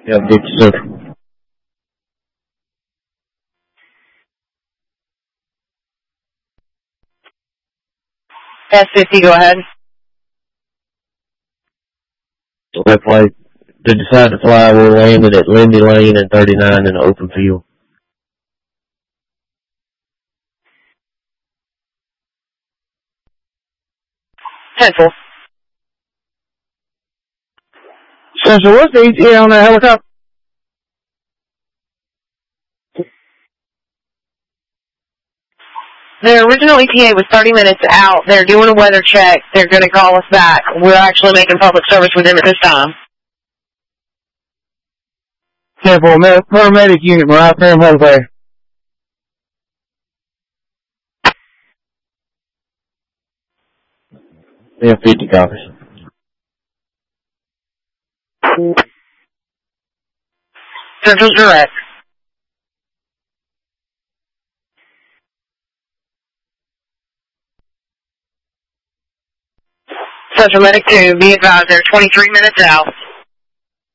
Yeah, 50 Central. S50, go ahead. Left flight. To decide to fly, we're landed at Lindy Lane and 39 in the open field. Central. Central, what's the ETA on that helicopter? Their original ETA was 30 minutes out. They're doing a weather check. They're going to call us back. We're actually making public service with them at this time. Central, paramedic unit, we're out there in Holiday. Yeah, 50 copies. Central's direct. Central Medic 2, be advised they're 23 minutes out.